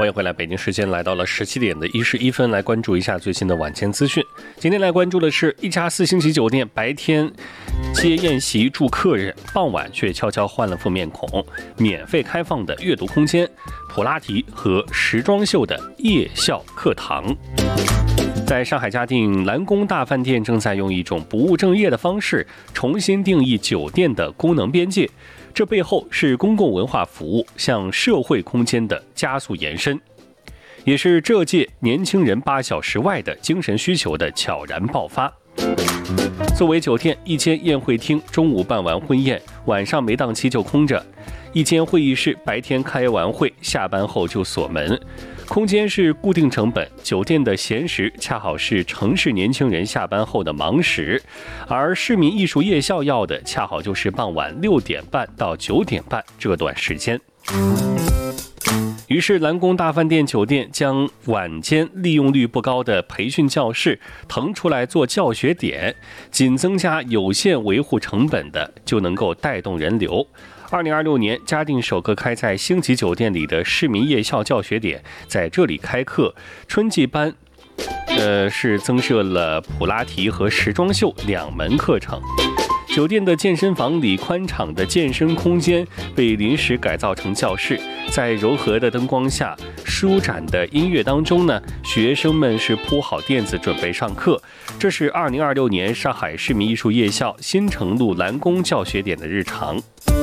欢迎回来，北京时间来到了17点的11分，来关注一下最新的晚间资讯。今天来关注的是一家4星级酒店白天接宴席住客人，傍晚却悄悄换了副面孔，免费开放的阅读空间、普拉提和时装秀的夜校课堂。在上海嘉定蓝宫大饭店正在用一种不务正业的方式重新定义酒店的功能边界，这背后是公共文化服务向社会空间的加速延伸，也是这届年轻人8小时外的精神需求的悄然爆发。作为酒店，一间宴会厅中午办完婚宴，晚上没档期就空着；一间会议室白天开完会，下班后就锁门。空间是固定成本，酒店的闲时恰好是城市年轻人下班后的忙时，而市民艺术夜校要的恰好就是傍晚6点半到9点半这段时间。于是蓝宫大饭店酒店将晚间利用率不高的培训教室腾出来做教学点，仅增加有限维护成本的就能够带动人流。2026年，嘉定首个开在星级酒店里的市民夜校教学点在这里开课。春季班是增设了普拉提和时装秀2门课程。酒店的健身房里宽敞的健身空间被临时改造成教室，在柔和的灯光下、舒展的音乐当中呢，学生们是铺好垫子准备上课。这是2026年上海市民艺术夜校新城路蓝宫教学点的日常。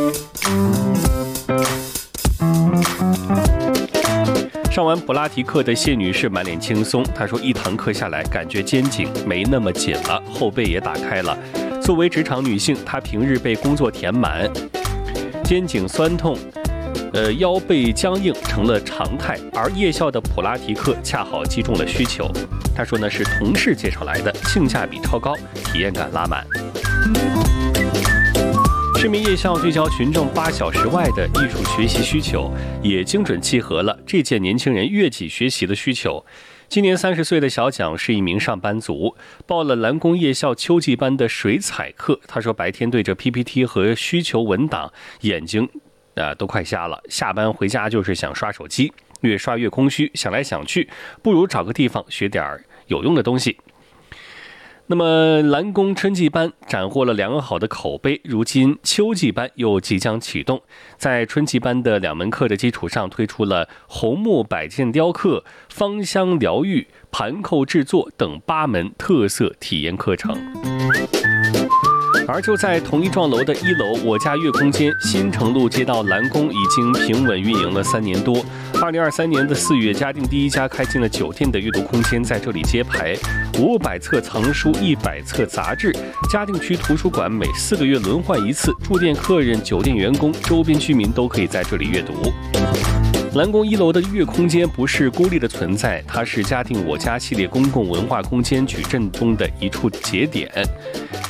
上完普拉提课的谢女士满脸轻松，她说一堂课下来感觉肩颈没那么紧了，后背也打开了。作为职场女性，她平日被工作填满，肩颈酸痛腰背僵硬成了常态，而夜校的普拉提课恰好击中了需求。她说呢，是同事介绍来的，性价比超高，体验感拉满。市民夜校聚焦群众8小时外的艺术学习需求，也精准契合了这届年轻人悦己学习的需求。今年30岁的小蒋是一名上班族，报了蓝宫夜校秋季班的水彩课。他说白天对着 PPT 和需求文档，眼睛都快瞎了，下班回家就是想刷手机，越刷越空虚，想来想去，不如找个地方学点有用的东西。那么蓝宫春季班斩获了良好的口碑，如今秋季班又即将启动，在春季班的2门课的基础上，推出了红木摆件雕刻、芳香疗愈、盘扣制作等8门特色体验课程。而就在同一幢楼的1楼，我家悦空间新城路街道蓝宫已经平稳运营了3年多。2023年的4月，嘉定第一家开进了酒店的阅读空间在这里揭牌，500册藏书、100册杂志。嘉定区图书馆每4个月轮换一次，住店客人、酒店员工、周边居民都可以在这里阅读。蓝宫1楼的悦空间不是孤立的存在，它是嘉定我家系列公共文化空间矩阵中的一处节点。